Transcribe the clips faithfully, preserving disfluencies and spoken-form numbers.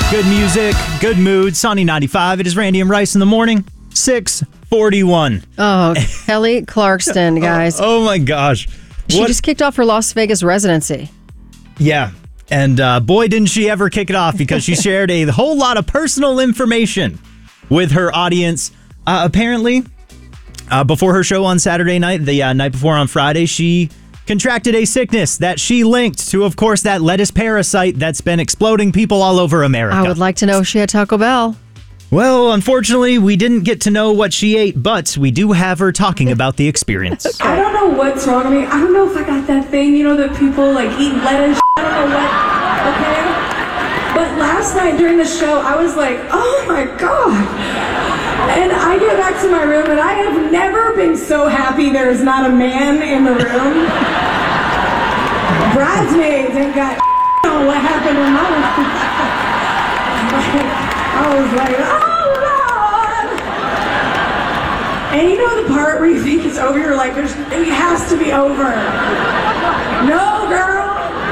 Good music, good mood. Sunny ninety-five. It is Randy and Rice in the morning. six forty-one. Oh, Kelly Clarkson, guys. Oh, oh my gosh. She What- just kicked off her Las Vegas residency. Yeah. And uh, boy, didn't she ever kick it off because she shared a whole lot of personal information with her audience. Uh, apparently, uh, before her show on Saturday night, the uh, night before on Friday, she contracted a sickness that she linked to, of course, that lettuce parasite that's been exploding people all over America. I would like to know if she had Taco Bell. Well, unfortunately, we didn't get to know what she ate, but we do have her talking about the experience. I don't know what's wrong with me. I don't know if I got that thing, you know, that people like eat lettuce. I don't know what, okay? But last night during the show, I was like, oh my God. And I get back to my room and I have never been so happy there is not a man in the room. Bridesmaids ain't got on what happened in my life. I was like, oh, Lord. And you know the part where you think it's over, you're like, There's, it has to be over. No, girl.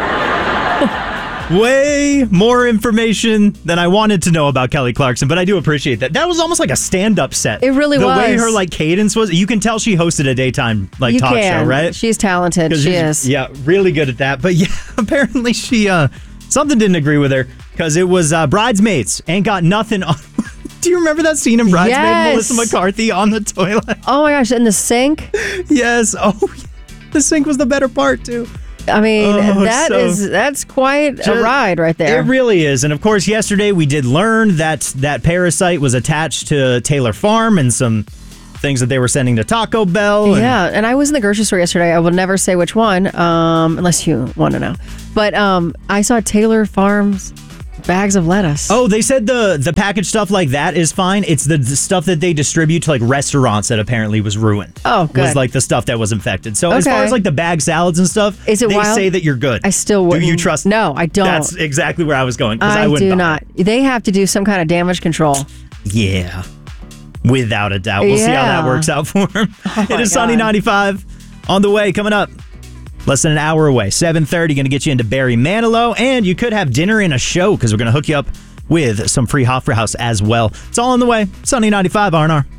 Way more information than I wanted to know about Kelly Clarkson, but I do appreciate that. That was almost like a stand-up set. It really the was. The way her like cadence was, you can tell she hosted a daytime like You talk can. show, right? She's talented. She she's- is. Yeah, really good at that. But yeah, apparently she uh something didn't agree with her because it was uh, Bridesmaids ain't got nothing on. Do you remember that scene in Bridesmaids? Yes. Melissa McCarthy on the toilet. Oh my gosh, in the sink? Yes. Oh, yeah. The sink was the better part too. I mean, Oh, that so- is that's quite a ride right there. It really is. And of course, yesterday we did learn that that parasite was attached to Taylor Farm and some things that they were sending to Taco Bell. And Yeah, and I was in the grocery store yesterday. I will never say which one, um, unless you want to know. But um, I saw Taylor Farms bags of lettuce. Oh, they said the the packaged stuff like that is fine. It's the, the stuff that they distribute to like restaurants that apparently was ruined. Oh, good. Was like the stuff that was infected. So as Okay. far as like the bag salads and stuff, Is it they wild? say that you're good. I still wouldn't. Do you trust? No, I don't. That's exactly where I was going. 'cause I, I, wouldn't do buy not. They have to do some kind of damage control. it. Yeah. Without a doubt. We'll see how that Yeah. works out for him. it my is Sunny God. ninety-five on the way coming up. Less than an hour away. seven thirty, going to get you into Barry Manilow. And you could have dinner in a show because we're going to hook you up with some free Hoffer House as well. It's all on the way. Sunny ninety-five R and R.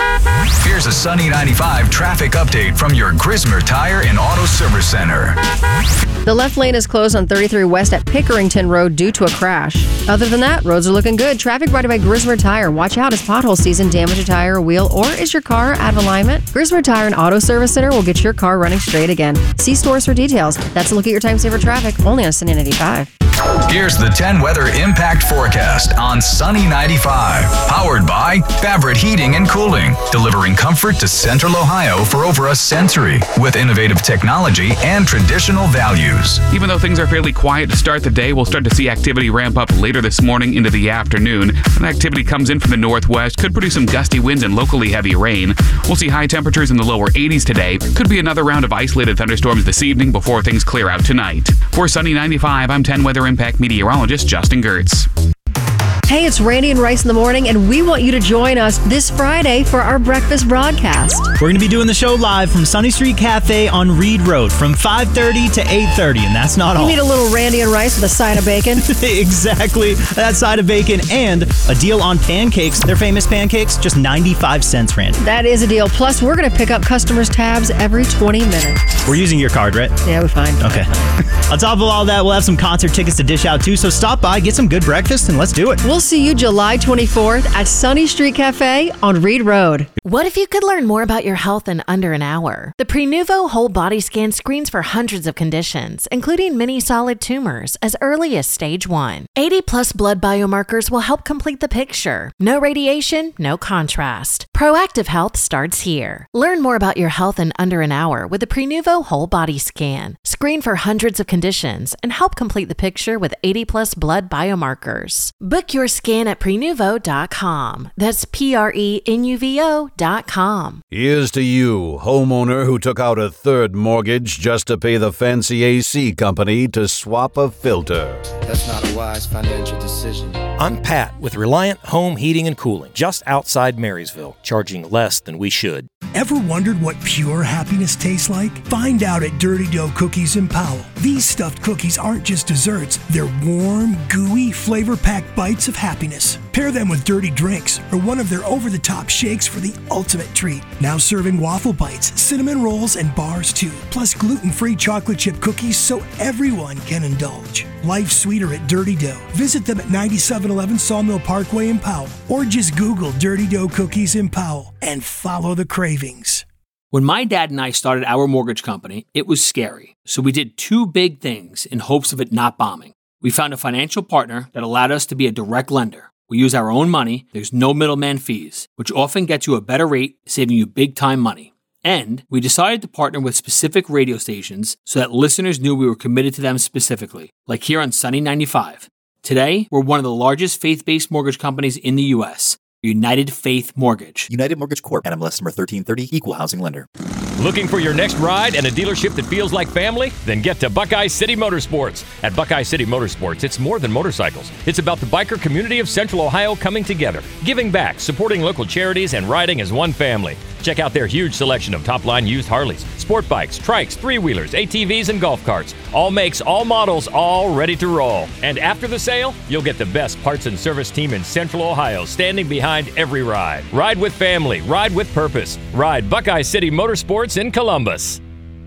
Here's a Sunny ninety-five traffic update from your Grismer Tire and Auto Service Center. The left lane is closed on thirty-three West at Pickerington Road due to a crash. Other than that, roads are looking good. Traffic brought to you by Grismer Tire. Watch out as pothole season damage a tire or wheel, or is your car out of alignment? Grismer Tire and Auto Service Center will get your car running straight again. See stores for details. That's a look at your time saver traffic only on Sunny ninety-five. Here's the ten weather impact forecast on Sunny ninety-five. Powered by Favorite Heating and Cooling, delivering comfort to Central Ohio for over a century with innovative technology and traditional values. Even though things are fairly quiet to start the day, we'll start to see activity ramp up later this morning into the afternoon. And activity comes in from the northwest, could produce some gusty winds and locally heavy rain. We'll see high temperatures in the lower eighties today. Could be another round of isolated thunderstorms this evening before things clear out tonight. For Sunny ninety-five, I'm ten Weather Impact meteorologist Justin Gertz. Hey, it's Randy and Rice in the morning, and we want you to join us this Friday for our breakfast broadcast. We're going to be doing the show live from Sunny Street Cafe on Reed Road from five thirty to eight thirty, and that's not You all. need a little Randy and Rice with a side of bacon. Exactly. That side of bacon and a deal on pancakes. Their famous pancakes, just ninety-five cents, Randy. That is a deal. Plus, we're going to pick up customers' tabs every twenty minutes. We're using your card, right? Yeah, we're fine. Okay. On top of all that, we'll have some concert tickets to dish out too, so stop by, get some good breakfast, and let's do it. We'll see you July twenty-fourth at Sunny Street Cafe on Reed Road. What if you could learn more about your health in under an hour? The Prenuvo Whole Body Scan screens for hundreds of conditions, including many solid tumors, as early as stage one. eighty plus blood biomarkers will help complete the picture. No radiation, no contrast. Proactive health starts here. Learn more about your health in under an hour with the Prenuvo Whole Body Scan. Screen for hundreds of conditions and help complete the picture with eighty plus blood biomarkers. Book your scan at prenuvo dot com. That's P R E N U V O dot com. Here's to you, homeowner who took out a third mortgage just to pay the fancy A C company to swap a filter. That's not a wise financial decision. I'm Pat with Reliant Home Heating and Cooling, just outside Marysville, charging less than we should. Ever wondered what pure happiness tastes like? Find out at Dirty Dough Cookies in Powell. These stuffed cookies aren't just desserts, they're warm, gooey, flavor-packed bites of happiness. Pair them with dirty drinks or one of their over-the-top shakes for the ultimate treat. Now serving waffle bites, cinnamon rolls, and bars too. Plus gluten-free chocolate chip cookies so everyone can indulge. Life's sweeter at Dirty Dough. Visit them at ninety-seven eleven Sawmill Parkway in Powell or just Google Dirty Dough Cookies in Powell and follow the cravings. When my dad and I started our mortgage company, it was scary. So we did two big things in hopes of it not bombing. We found a financial partner that allowed us to be a direct lender. We use our own money, there's no middleman fees, which often gets you a better rate, saving you big time money. And we decided to partner with specific radio stations so that listeners knew we were committed to them specifically, like here on Sunny ninety-five. Today, we're one of the largest faith-based mortgage companies in the U S, United Faith Mortgage. United Mortgage Corp. N M L S number thirteen thirty, Equal Housing Lender. Looking for your next ride and a dealership that feels like family? Then get to Buckeye City Motorsports. At Buckeye City Motorsports, it's more than motorcycles. It's about the biker community of Central Ohio coming together, giving back, supporting local charities, and riding as one family. Check out their huge selection of top-line used Harleys, sport bikes, trikes, three-wheelers, A T Vs, and golf carts. All makes, all models, all ready to roll. And after the sale, you'll get the best parts and service team in Central Ohio standing behind every ride. Ride with family. Ride with purpose. Ride Buckeye City Motorsports in Columbus.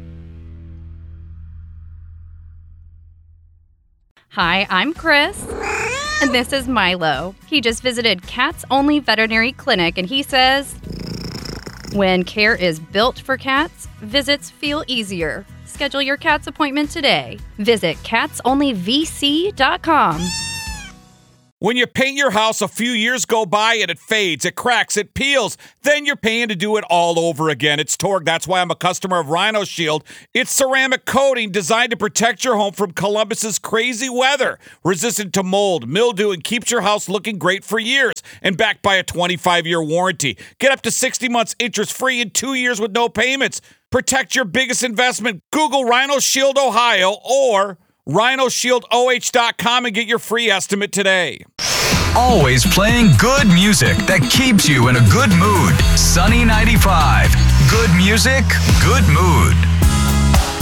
Hi, I'm Chris. And this is Milo. He just visited Cats Only Veterinary Clinic, and he says, when care is built for cats, visits feel easier. Schedule your cat's appointment today. Visit cats only v c dot com. When you paint your house, a few years go by and it fades, it cracks, it peels. Then you're paying to do it all over again. It's Torg. That's why I'm a customer of Rhino Shield. It's ceramic coating designed to protect your home from Columbus's crazy weather. Resistant to mold, mildew, and keeps your house looking great for years. And backed by a twenty-five year warranty. Get up to sixty months interest-free and two years with no payments. Protect your biggest investment. Google Rhino Shield Ohio or rhino shield o h dot com and get your free estimate today. Always playing good music that keeps you in a good mood. Sunny ninety-five. Good music, good mood.